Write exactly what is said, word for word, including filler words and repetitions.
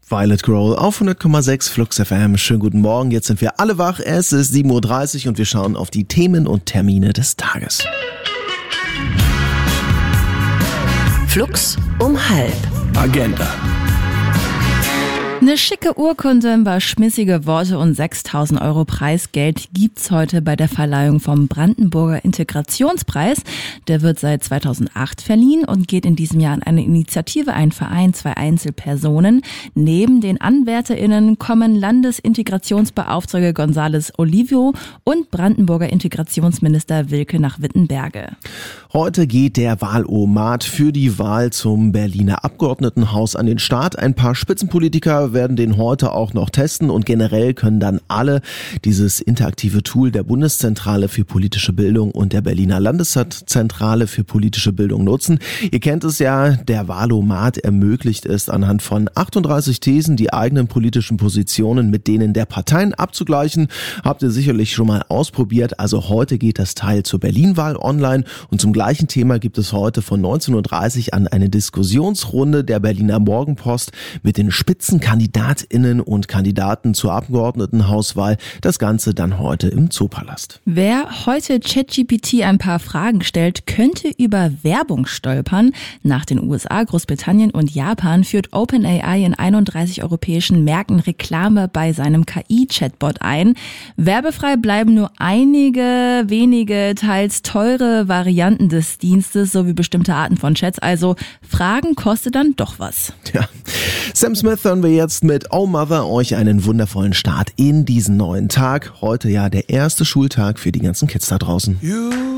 Violet Grohl auf hundert Komma sechs Flux F M. Schönen guten Morgen, jetzt sind wir alle wach. Es ist sieben Uhr dreißig und wir schauen auf die Themen und Termine des Tages. Flux um halb. Agenda. Eine schicke Urkunde, ein paar schmissige Worte und sechstausend Euro Preisgeld gibt's heute bei der Verleihung vom Brandenburger Integrationspreis. Der wird seit zweitausendacht verliehen und geht in diesem Jahr an eine Initiative, einen Verein, zwei Einzelpersonen. Neben den AnwärterInnen kommen Landesintegrationsbeauftragte González Olivio und Brandenburger Integrationsminister Wilke nach Wittenberge. Heute geht der Wahlomat für die Wahl zum Berliner Abgeordnetenhaus an den Start. Ein paar Spitzenpolitiker werden den heute auch noch testen und generell können dann alle dieses interaktive Tool der Bundeszentrale für politische Bildung und der Berliner Landeszentrale für politische Bildung nutzen. Ihr kennt es ja, der Wahlomat ermöglicht es anhand von achtunddreißig Thesen die eigenen politischen Positionen mit denen der Parteien abzugleichen. Habt ihr sicherlich schon mal ausprobiert. Also heute geht das Teil zur Berlin-Wahl online und zum gleichen Thema gibt es heute von neunzehn Uhr dreißig an eine Diskussionsrunde der Berliner Morgenpost mit den Spitzenkandidatinnen und Kandidaten zur Abgeordnetenhauswahl. Das Ganze dann heute im Zoopalast. Wer heute ChatGPT ein paar Fragen stellt, könnte über Werbung stolpern. Nach den U S A, Großbritannien und Japan führt OpenAI in einunddreißig europäischen Märkten Reklame bei seinem K I-Chatbot ein. Werbefrei bleiben nur einige wenige, teils teure Varianten des Dienstes sowie bestimmte Arten von Chats. Also Fragen kostet dann doch was. Ja. Sam Smith hören wir jetzt mit Oh Mother, euch einen wundervollen Start in diesen neuen Tag. Heute ja der erste Schultag für die ganzen Kids da draußen.